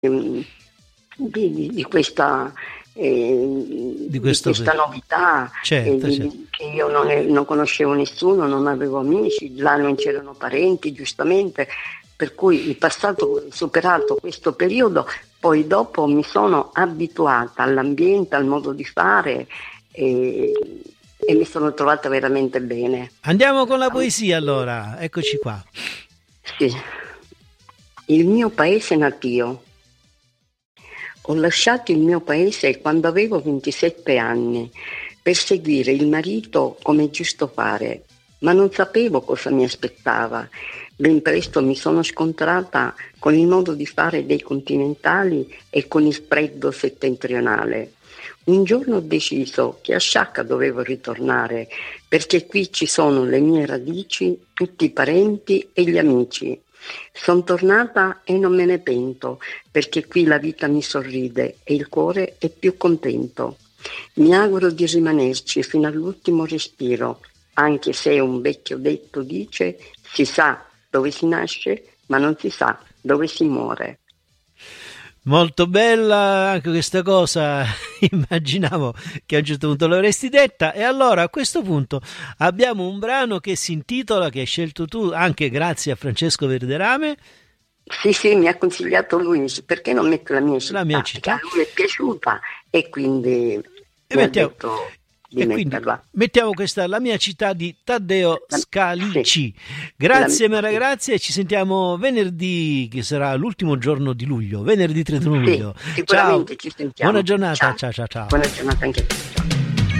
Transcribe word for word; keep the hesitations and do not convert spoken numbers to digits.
di, di, di questa, eh, di, questo, di questa novità, certo, eh, di, certo. che io non, non conoscevo nessuno, non avevo amici, là non c'erano parenti, giustamente, per cui il passato, superato questo periodo, poi dopo mi sono abituata all'ambiente, al modo di fare e, e mi sono trovata veramente bene. Andiamo con la poesia allora, eccoci qua. Sì. Il mio paese natio. Ho lasciato il mio paese quando avevo ventisette anni per seguire il marito come è giusto fare, ma non sapevo cosa mi aspettava. Ben presto mi sono scontrata con il modo di fare dei continentali e con il freddo settentrionale. Un giorno ho deciso che a Sciacca dovevo ritornare, perché qui ci sono le mie radici, tutti i parenti e gli amici. Sono tornata e non me ne pento, perché qui la vita mi sorride e il cuore è più contento. Mi auguro di rimanerci fino all'ultimo respiro, anche se un vecchio detto dice: si sa dove si nasce, ma non si sa dove si muore. Molto bella anche questa cosa, immaginavo che a un certo punto l'avresti detta. E allora a questo punto abbiamo un brano che si intitola, che hai scelto tu anche grazie a Francesco Verderame. Sì, sì, mi ha consigliato lui, perché non metto la mia città? La mia città. Perché a lui è piaciuta e quindi e mi mettiamo, ha detto di e metterla. Quindi mettiamo questa, La mia città di Taddeo Scalici. Sì. Grazie, La... Mara, grazie. Ci sentiamo venerdì, che sarà l'ultimo giorno di luglio, venerdì trentuno luglio. Sì, sicuramente ciao. Ci sentiamo. Buona giornata, Ciao, ciao ciao ciao. Buona giornata anche a te. Ciao.